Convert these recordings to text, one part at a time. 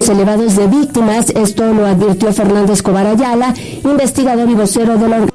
elevados de víctimas. Esto lo advirtió Fernando Escobar Ayala, investigador y vocero de la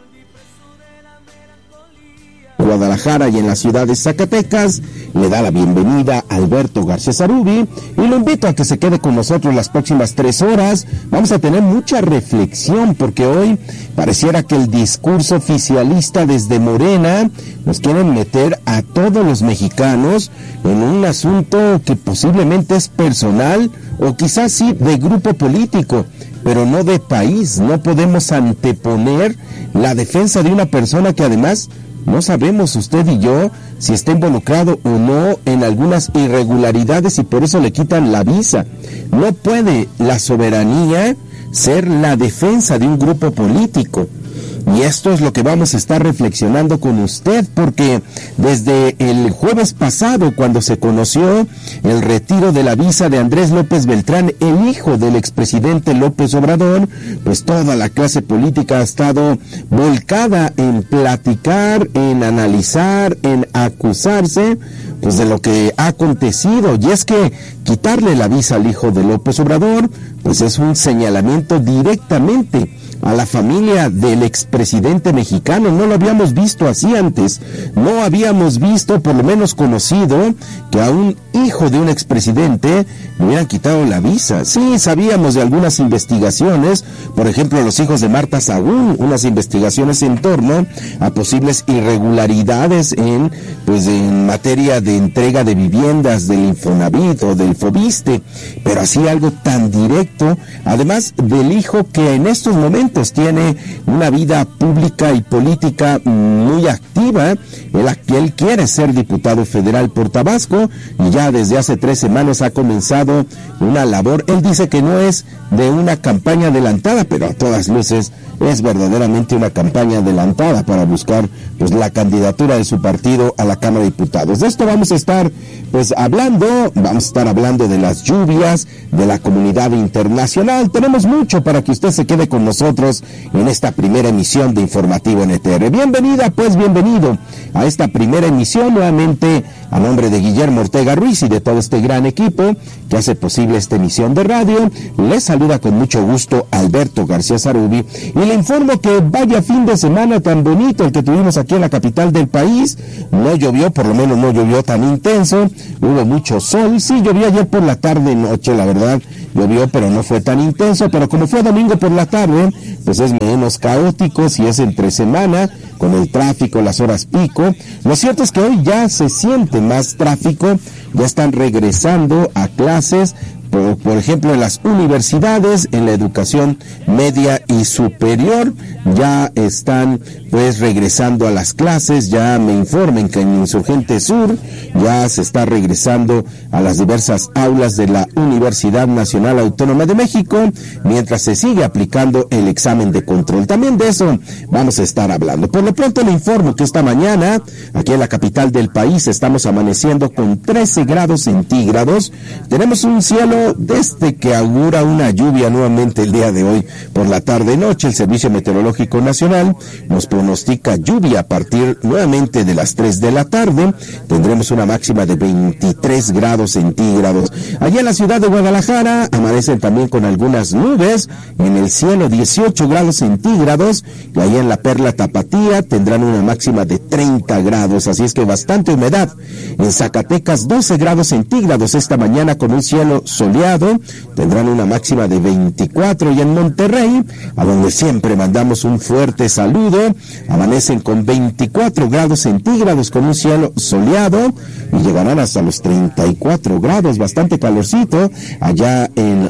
Guadalajara y en la ciudad de Zacatecas. Le da la bienvenida a Alberto García Zarubi y lo invito a que se quede con nosotros las próximas 3 horas. Vamos a tener mucha reflexión porque hoy pareciera que el discurso oficialista desde Morena nos quieren meter a todos los mexicanos en un asunto que posiblemente es personal o quizás sí de grupo político, pero no de país. No podemos anteponer la defensa de una persona que además no sabemos, usted y yo, si está involucrado o no en algunas irregularidades y por eso le quitan la visa. No puede la soberanía ser la defensa de un grupo político. Y esto es lo que vamos a estar reflexionando con usted, porque desde el jueves pasado, cuando se conoció el retiro de la visa de Andrés López Beltrán, el hijo del expresidente López Obrador, pues toda la clase política ha estado volcada en platicar, en analizar, en acusarse, pues de lo que ha acontecido. Y es que quitarle la visa al hijo de López Obrador, pues es un señalamiento directamente a la familia del expresidente mexicano. No lo habíamos visto así antes. No habíamos visto, por lo menos conocido, que a un hijo de un expresidente le hubieran quitado la visa. Sí, sabíamos de algunas investigaciones, por ejemplo, los hijos de Marta Sagún, unas investigaciones en torno a posibles irregularidades en materia de entrega de viviendas del Infonavit o del Fobiste, pero así algo tan directo, además del hijo que en estos momentos tiene una vida pública y política muy activa. Él quiere ser diputado federal por Tabasco y ya desde hace 3 semanas ha comenzado una labor. Él dice que no es de una campaña adelantada, pero a todas luces es verdaderamente una campaña adelantada para buscar pues la candidatura de su partido a la Cámara de Diputados. De esto vamos a estar hablando de las lluvias, de la comunidad internacional. Tenemos mucho para que usted se quede con nosotros en esta primera emisión de Informativo NTR. Bienvenida, pues bienvenido a esta primera emisión, nuevamente a nombre de Guillermo Ortega Ruiz y de todo este gran equipo que hace posible esta emisión de radio. Les saluda con mucho gusto Alberto García Zarubi y le informo que vaya fin de semana tan bonito el que tuvimos aquí en la capital del país. No llovió, por lo menos no llovió tan intenso, hubo mucho sol. Sí, llovió ayer por la tarde, noche, la verdad, llovió, pero no fue tan intenso. Pero como fue domingo por la tarde, pues es menos caótico si es entre semana, con el tráfico, las horas pico. Lo cierto es que hoy ya se siente más tráfico, ya están regresando a clases, por ejemplo en las universidades, en la educación media y superior, ya están pues regresando a las clases. Ya me informan que en Insurgente Sur ya se está regresando a las diversas aulas de la Universidad Nacional Autónoma de México, mientras se sigue aplicando el examen de control. También de eso vamos a estar hablando. Por lo pronto le informo que esta mañana, aquí en la capital del país, estamos amaneciendo con 13 grados centígrados. Tenemos un cielo desde que augura una lluvia nuevamente el día de hoy por la tarde-noche. El Servicio Meteorológico Nacional nos pronostica lluvia a partir nuevamente de las 3 de la tarde. Tendremos una máxima de 23 grados centígrados. Allá en la ciudad de Guadalajara amanecen también con algunas nubes en el cielo, 18 grados centígrados. Y allá en la Perla Tapatía tendrán una máxima de 30 grados, así es que bastante humedad. En Zacatecas 12 grados centígrados esta mañana con un cielo soleado, tendrán una máxima de 24. Y en Monterrey, a donde siempre mandamos un fuerte saludo, amanecen con 24 grados centígrados con un cielo soleado y llegarán hasta los 34 grados, bastante calorcito allá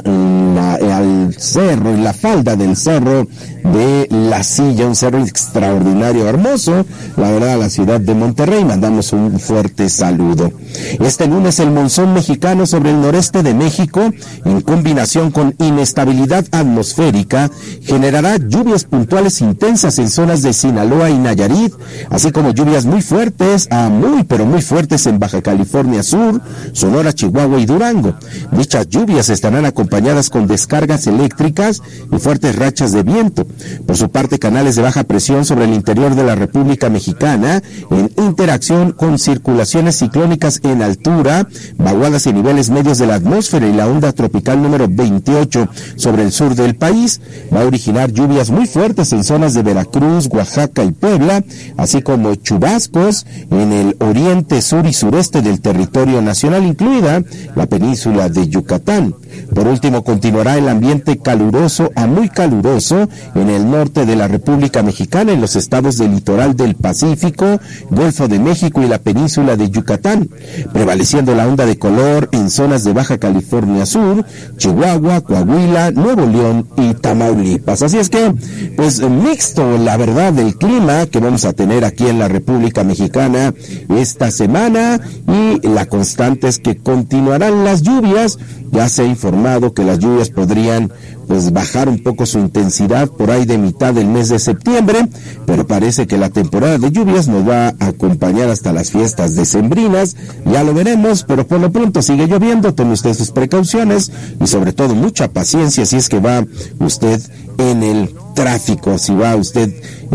al cerro, en la falda del cerro de La Silla, un cerro extraordinario, hermoso, la verdad, la ciudad de Monterrey. Mandamos un fuerte saludo. Este lunes el monzón mexicano sobre el noreste de México, en combinación con inestabilidad atmosférica, generará lluvias puntuales intensas en zonas de Sinaloa y Nayarit, así como lluvias muy fuertes a muy, pero muy fuertes en Baja Baja California Sur, Sonora, Chihuahua y Durango. Dichas lluvias estarán acompañadas con descargas eléctricas y fuertes rachas de viento. Por su parte, canales de baja presión sobre el interior de la República Mexicana, en interacción con circulaciones ciclónicas en altura, vaguadas en niveles medios de la atmósfera y la onda tropical número 28 sobre el sur del país, va a originar lluvias muy fuertes en zonas de Veracruz, Oaxaca y Puebla, así como chubascos en el oriente, sur y sureste del territorio nacional, incluida la península de Yucatán. Por último, continuará el ambiente caluroso a muy caluroso en el norte de la República Mexicana, en los estados del litoral del Pacífico, Golfo de México y la península de Yucatán, prevaleciendo la onda de calor en zonas de Baja California Sur, Chihuahua, Coahuila, Nuevo León y Tamaulipas. Así es que, pues mixto, la verdad, del clima que vamos a tener aquí en la República Mexicana esta semana, y la constante es que continuarán las lluvias. Ya se ha informado que las lluvias podrían pues bajar un poco su intensidad por ahí de mitad del mes de septiembre, pero parece que la temporada de lluvias nos va a acompañar hasta las fiestas decembrinas. Ya lo veremos, pero por lo pronto sigue lloviendo. Tome usted sus precauciones y sobre todo mucha paciencia si es que va usted en el tráfico, si va usted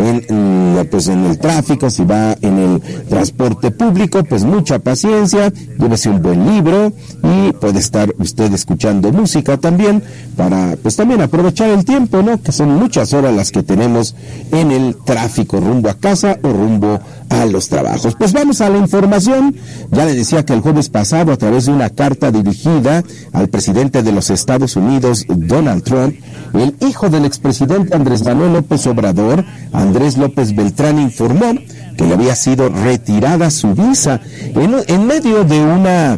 en el tráfico, si va en el transporte público, pues mucha paciencia, llévese un buen libro y puede estar usted escuchando música también para pues también aprovechar el tiempo, ¿no? Que son muchas horas las que tenemos en el tráfico rumbo a casa o rumbo a los trabajos. Pues vamos a la información. Ya le decía que el jueves pasado, a través de una carta dirigida al presidente de los Estados Unidos, Donald Trump, el hijo del expresidente Andrés Manuel López Obrador, Andrés López Beltrán, informó que le había sido retirada su visa en medio de una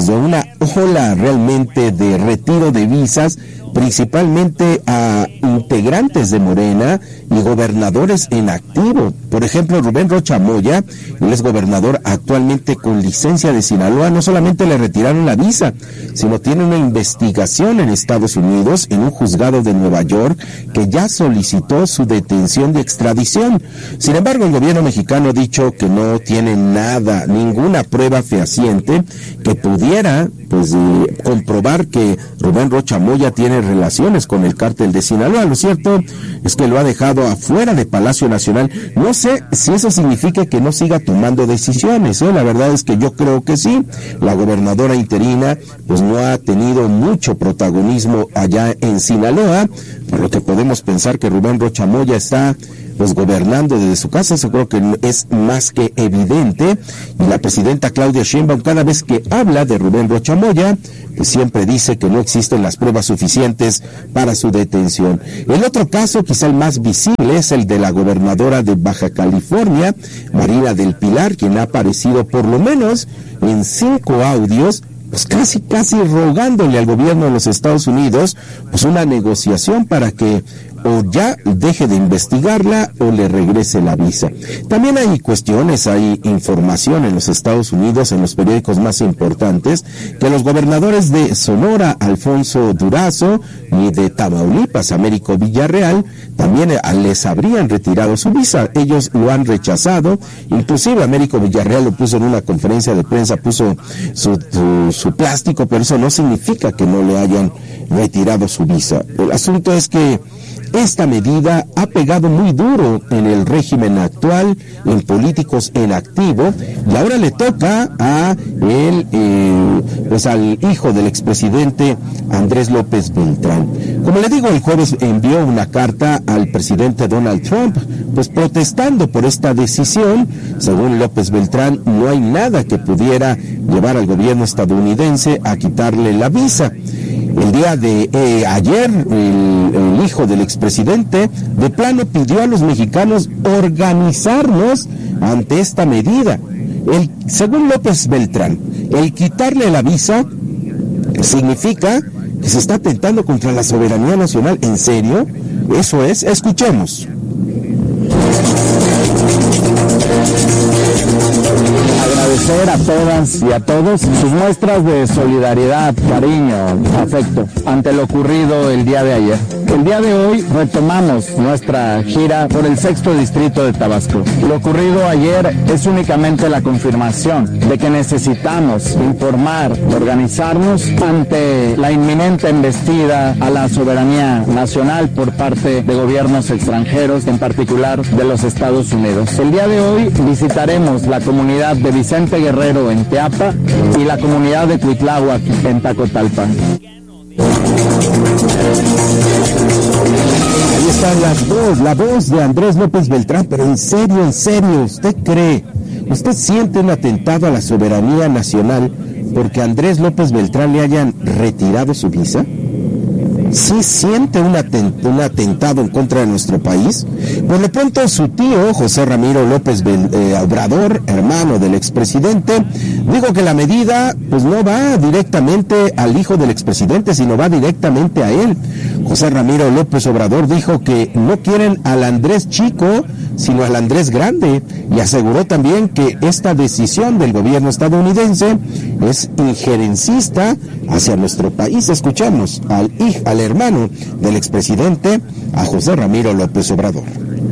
ola realmente de retiro de visas, principalmente a integrantes de Morena y gobernadores en activo. Por ejemplo, Rubén Rocha Moya, él es gobernador actualmente con licencia de Sinaloa, no solamente le retiraron la visa, sino tiene una investigación en Estados Unidos, en un juzgado de Nueva York, que ya solicitó su detención de extradición. Sin embargo, el gobierno mexicano ha dicho que no tiene ninguna prueba fehaciente que pudiera comprobar que Rubén Rocha Moya tiene relaciones con el cártel de Sinaloa. Lo cierto es que lo ha dejado afuera de Palacio Nacional. No sé si eso significa que no siga tomando decisiones, ¿eh? La verdad es que yo creo que sí. La gobernadora interina pues no ha tenido mucho protagonismo allá en Sinaloa, por lo que podemos pensar que Rubén Rocha Moya está pues gobernando desde su casa. Eso creo que es más que evidente, y la presidenta Claudia Sheinbaum, cada vez que habla de Rubén Rocha Moya, pues siempre dice que no existen las pruebas suficientes para su detención. El otro caso, quizá el más visible, es el de la gobernadora de Baja California, Marina del Pilar, quien ha aparecido por lo menos en 5 audios, pues casi rogándole al gobierno de los Estados Unidos pues una negociación para que o ya deje de investigarla o le regrese la visa. También hay cuestiones, hay información en los Estados Unidos, en los periódicos más importantes, que los gobernadores de Sonora, Alfonso Durazo, y de Tamaulipas, Américo Villarreal, también les habrían retirado su visa. Ellos lo han rechazado. Inclusive Américo Villarreal lo puso en una conferencia de prensa, puso su plástico, pero eso no significa que no le hayan retirado su visa. El asunto es que esta medida ha pegado muy duro en el régimen actual, en políticos en activo, y ahora le toca al hijo del expresidente Andrés López Beltrán. Como le digo, el jueves envió una carta al presidente Donald Trump, pues protestando por esta decisión. Según López Beltrán, no hay nada que pudiera llevar al gobierno estadounidense a quitarle la visa. El día de ayer, el hijo del expresidente de plano pidió a los mexicanos organizarnos ante esta medida. Según López Beltrán, el quitarle la visa significa que se está atentando contra la soberanía nacional. ¿En serio? Eso es. Escuchemos. agradecer a todas y a todos sus muestras de solidaridad, cariño, afecto ante lo ocurrido el día de ayer. El día de hoy retomamos nuestra gira por el 6º distrito de Tabasco. Lo ocurrido ayer es únicamente la confirmación de que necesitamos informar, organizarnos ante la inminente embestida a la soberanía nacional por parte de gobiernos extranjeros, en particular de los Estados Unidos. El día de hoy visitaremos la comunidad de Vicente Guerrero en Teapa y la comunidad de Cuitláhuac en Tacotalpa. Ahí está la voz de Andrés López Beltrán, pero en serio, ¿usted cree, usted siente un atentado a la soberanía nacional porque a Andrés López Beltrán le hayan retirado su visa? ¿Sí siente un atentado en contra de nuestro país? Por lo pronto, su tío, José Ramiro López Obrador, hermano del expresidente, dijo que la medida pues no va directamente al hijo del expresidente, sino va directamente a él. José Ramiro López Obrador dijo que no quieren al Andrés chico, sino al Andrés grande, y aseguró también que esta decisión del gobierno estadounidense es injerencista hacia nuestro país. Escuchamos al hermano del expresidente, a José Ramiro López Obrador.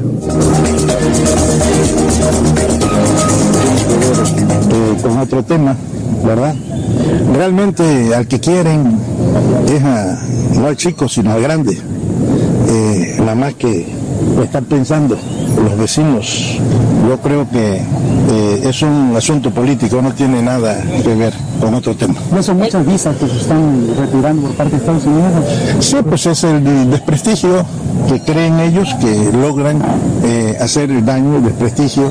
Con otro tema, ¿verdad? Realmente al que quieren es no al chico, sino al grande. Nada más que están pensando los vecinos. Yo creo que es un asunto político, no tiene nada que ver con otro tema. ¿No son muchas visas que se están retirando por parte de Estados Unidos? Sí, pues es el desprestigio que creen ellos que logran hacer el daño, el desprestigio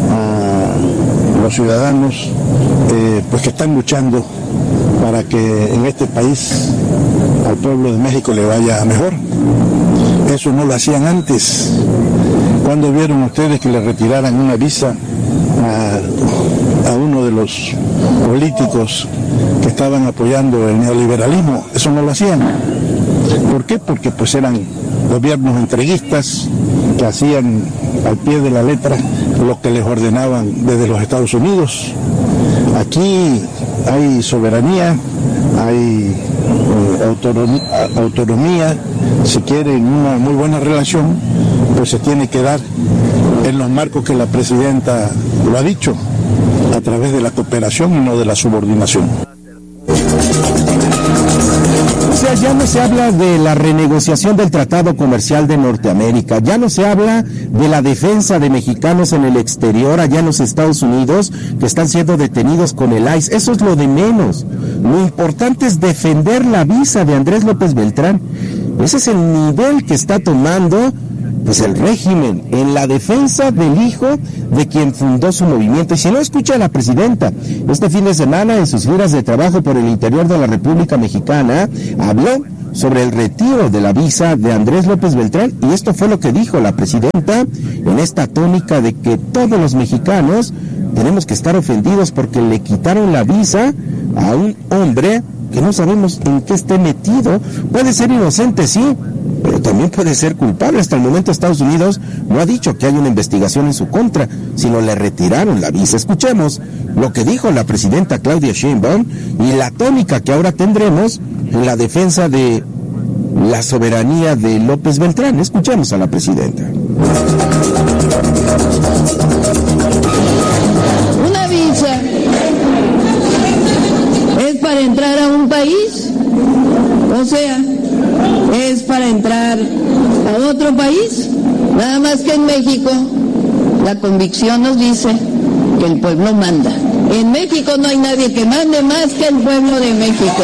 a los ciudadanos pues que están luchando para que en este país al pueblo de México le vaya mejor. Eso no lo hacían antes. ¿Cuándo vieron ustedes que le retiraran una visa a uno de los políticos que estaban apoyando el neoliberalismo? Eso no lo hacían. ¿Por qué? Porque pues eran gobiernos entreguistas que hacían al pie de la letra lo que les ordenaban desde los Estados Unidos. Aquí hay soberanía, hay autonomía. Si quieren una muy buena relación, pues se tiene que dar en los marcos que la presidenta lo ha dicho, a través de la cooperación y no de la subordinación. O sea, ya no se habla de la renegociación del Tratado Comercial de Norteamérica, ya no se habla de la defensa de mexicanos en el exterior, allá en los Estados Unidos, que están siendo detenidos con el ICE. Eso es lo de menos. Lo importante es defender la visa de Andrés López Beltrán. Ese es el nivel que está tomando pues el régimen en la defensa del hijo de quien fundó su movimiento. Y si no, escucha a la presidenta. Este fin de semana, en sus giras de trabajo por el interior de la República Mexicana, habló sobre el retiro de la visa de Andrés López Beltrán, y esto fue lo que dijo la presidenta en esta tónica de que todos los mexicanos tenemos que estar ofendidos porque le quitaron la visa a un hombre que no sabemos en qué esté metido. Puede ser inocente, sí, pero también puede ser culpable. Hasta el momento Estados Unidos no ha dicho que hay una investigación en su contra, sino le retiraron la visa. Escuchemos lo que dijo la presidenta Claudia Sheinbaum y la tónica que ahora tendremos en la defensa de la soberanía de López Beltrán. Escuchemos a la presidenta. Una visa es para entrar a un país, o sea, es para entrar a otro país. Nada más que en México la convicción nos dice que el pueblo manda. En México no hay nadie que mande más que el pueblo de México.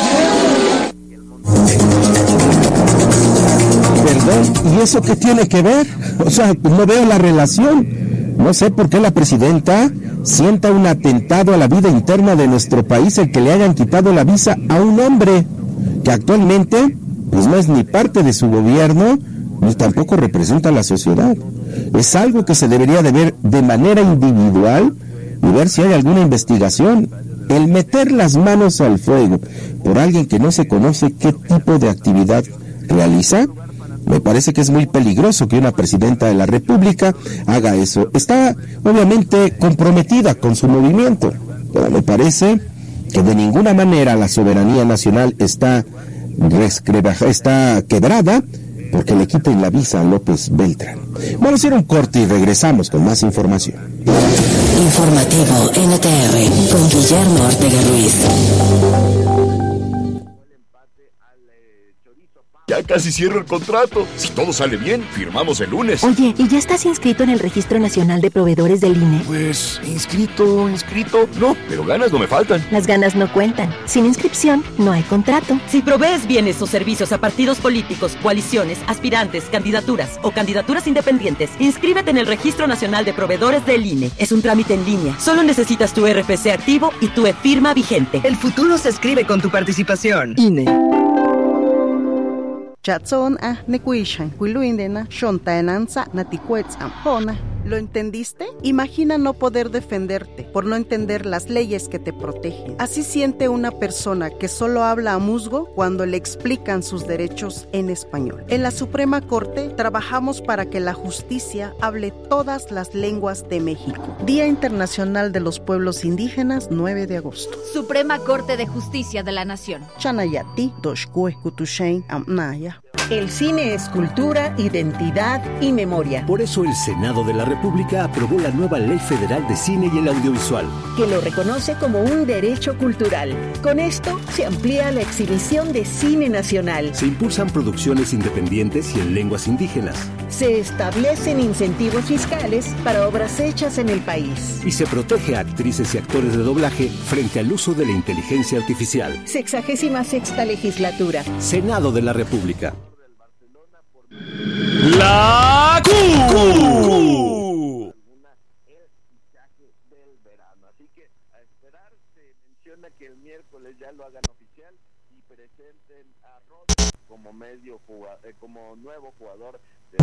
Perdón, ¿y eso qué tiene que ver? O sea, no veo la relación. No sé por qué la presidenta sienta un atentado a la vida interna de nuestro país el que le hayan quitado la visa a un hombre que actualmente pues no es ni parte de su gobierno ni tampoco representa a la sociedad. Es algo que se debería de ver de manera individual y ver si hay alguna investigación. El meter las manos al fuego por alguien que no se conoce qué tipo de actividad realiza, me parece que es muy peligroso que una presidenta de la República haga eso. Está obviamente comprometida con su movimiento, Pero me parece que de ninguna manera la soberanía nacional está quebrada porque le quiten la visa a López Beltrán. Vamos a hacer un corte y regresamos con más información. Informativo NTR con Guillermo Ortega Ruiz. Ya casi cierro el contrato. Si todo sale bien, firmamos el lunes. Oye, ¿y ya estás inscrito en el Registro Nacional de Proveedores del INE? Pues, inscrito, no, pero ganas no me faltan. Las ganas no cuentan. Sin inscripción, no hay contrato. Si provees bienes o servicios a partidos políticos, coaliciones, aspirantes, candidaturas o candidaturas independientes, inscríbete en el Registro Nacional de Proveedores del INE. Es un trámite en línea. Solo necesitas tu RFC activo y tu e-firma vigente. El futuro se escribe con tu participación. INE. Chatson nekuishan kuiluindena shontaenanza natikuetzam hona. ¿Lo entendiste? Imagina no poder defenderte por no entender las leyes que te protegen. Así siente una persona que solo habla a musgo cuando le explican sus derechos en español. En la Suprema Corte trabajamos para que la justicia hable todas las lenguas de México. Día Internacional de los Pueblos Indígenas, 9 de agosto. Suprema Corte de Justicia de la Nación. Chanayati, Doshkue, Kutushain, Amnaya. El cine es cultura, identidad y memoria. Por eso el Senado de la República aprobó la nueva Ley Federal de Cine y el Audiovisual, que lo reconoce como un derecho cultural. Con esto se amplía la exhibición de cine nacional. Se impulsan producciones independientes y en lenguas indígenas. Se establecen incentivos fiscales para obras hechas en el país. Y se protege a actrices y actores de doblaje frente al uso de la inteligencia artificial. 66ª legislatura. Senado de la República. La Q. Así que a esperar, se menciona que el miércoles ya lo hagan oficial y presenten a Ross como nuevo jugador de